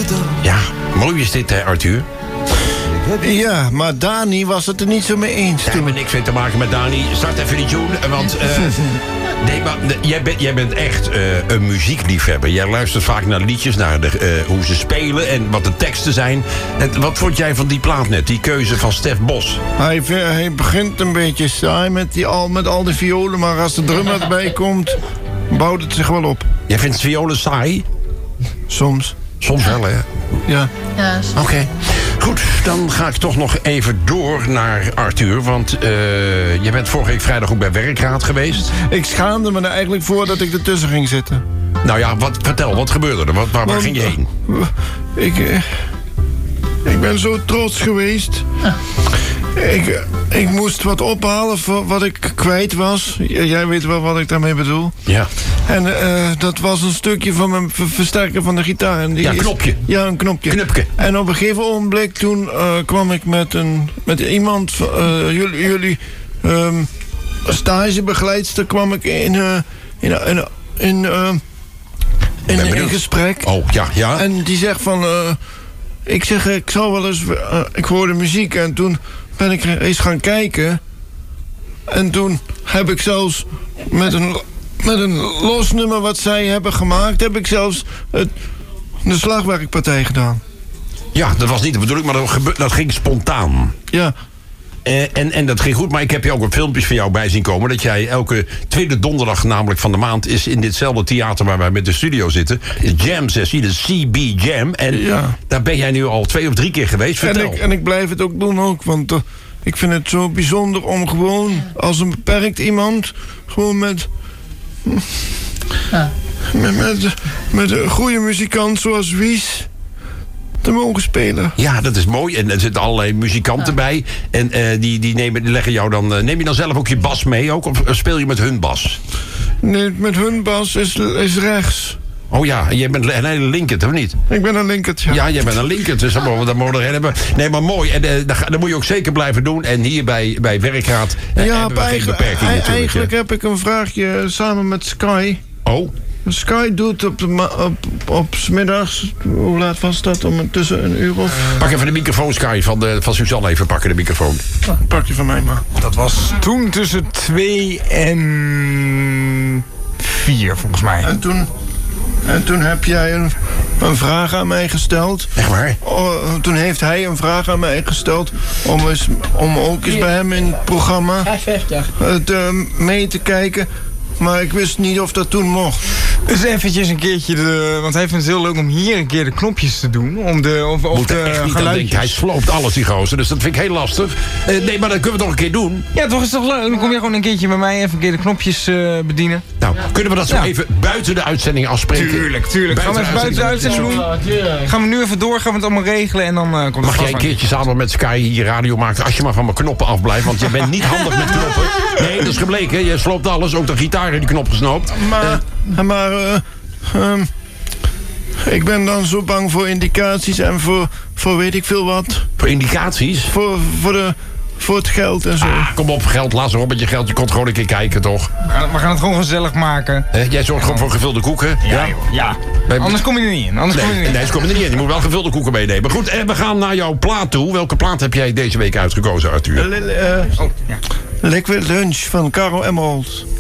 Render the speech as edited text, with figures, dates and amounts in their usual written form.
Ja, mooi is dit, hè, Arthur? Ja, maar Dani was het er niet zo mee eens. Daar hebben we niks mee te maken met Dani. Start even die tune, want... nee, maar jij bent echt een muziekliefhebber. Jij luistert vaak naar liedjes, naar hoe ze spelen en wat de teksten zijn. En wat vond jij van die plaat net, die keuze van Stef Bos? Hij begint een beetje saai met al die violen, maar als de drummer erbij komt, bouwt het zich wel op. Jij vindt violen saai? Soms. Soms wel, hè? Ja. Oké. Goed, dan ga ik toch nog even door naar Arthur. Want je bent vorige week vrijdag ook bij Werkraad geweest. Ik schaamde me er eigenlijk voor dat ik ertussen ging zitten. Nou ja, vertel, wat gebeurde er? Waar ging je heen? Ik ben zo trots geweest. Ik moest wat ophalen voor wat ik kwijt was. Jij weet wel wat ik daarmee bedoel. Ja. En dat was een stukje van mijn versterker van de gitaar. En een knopje. Ja, een knopje. Knupke. En op een gegeven ogenblik toen kwam ik met iemand... jullie stagebegeleidster kwam ik in gesprek. Oh, ja. En die zegt van... ik zal wel eens... ik hoorde muziek en toen ben ik eens gaan kijken. En toen heb ik zelfs met een los nummer wat zij hebben gemaakt... heb ik zelfs de slagwerkpartij gedaan. Ja, dat was niet de bedoeling, maar dat ging spontaan. Ja. En dat ging goed, maar ik heb je ook wat filmpjes van jou bij zien komen... dat jij elke tweede donderdag namelijk van de maand... is in ditzelfde theater waar wij met de studio zitten... Jam sessie, de CB Jam. En daar ben jij nu al 2 of 3 keer geweest. Vertel. En ik blijf het ook doen ook, want ik vind het zo bijzonder... om gewoon als een beperkt iemand... gewoon met een goede muzikant zoals Wies... te mogen spelen. Ja, dat is mooi. En er zitten allerlei muzikanten bij. En die leggen jou dan... neem je dan zelf ook je bas mee ook? Of speel je met hun bas? Nee, met hun bas is rechts. Oh ja, jij bent een hele linkert, of niet? Ik ben een linkert, ja. Ja, jij bent een linkert, dus dat mogen we hebben. Nee, maar mooi. En dat moet je ook zeker blijven doen. En hier bij Werkraad hebben we geen beperking natuurlijk. Eigenlijk heb ik een vraagje samen met Sky. Oh? Sky doet op 's middags, hoe laat was dat? Tussen 1 uur of... Pak even de microfoon, Sky, van Suzanne even pakken, de microfoon. Pak je van mij maar. Dat was toen tussen 2 en 4, volgens mij. En toen heb jij een vraag aan mij gesteld. Echt waar? Toen heeft hij een vraag aan mij gesteld... om ook eens bij hem in het programma mee te kijken... Maar ik wist niet of dat toen mocht. Dus eventjes een keertje want hij vindt het heel leuk om hier een keer de knopjes te doen. Om de geluidjes. Hij sloopt alles, die gozer. Dus dat vind ik heel lastig. Nee, maar dat kunnen we toch een keer doen? Ja, toch is het toch leuk? Dan kom je gewoon een keertje bij mij even een keer de knopjes bedienen. Nou, kunnen we dat zo even buiten de uitzending afspreken? Tuurlijk. Gaan we even buiten de uitzending doen? Gaan we nu even door, gaan we het allemaal regelen en dan komt het. Mag jij een keertje samen met Sky hier radio maken? Als je maar van mijn knoppen afblijft, want je bent niet handig met knoppen. Nee, dat is gebleken. Je sloopt alles, ook de gitaar in die knop gesnoopt. Maar ik ben dan zo bang voor indicaties en voor weet ik veel wat. Voor indicaties? Voor het geld en zo. Kom op, geld, laat ze op met je geld. Je komt gewoon een keer kijken, toch? We gaan het gewoon gezellig maken. Jij zorgt gewoon voor gevulde koeken. Ja. Anders kom je er niet in. Anders kom je er niet in. Je moet wel gevulde koeken meenemen. Goed, we gaan naar jouw plaat toe. Welke plaat heb jij deze week uitgekozen, Arthur? Liquid Lunch van Caro Emerald.